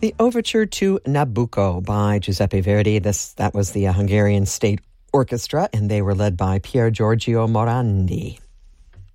the Overture to Nabucco by Giuseppe Verdi. That was the Hungarian State Orchestra, and they were led by Pier Giorgio Morandi.